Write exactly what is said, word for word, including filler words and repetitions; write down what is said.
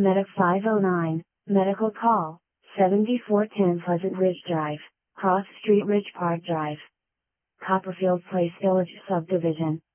Medic five oh nine, Medical Call, seventy-four ten Pleasant Ridge Drive, Cross Street Ridge Park Drive. Copperfield Place Village Subdivision,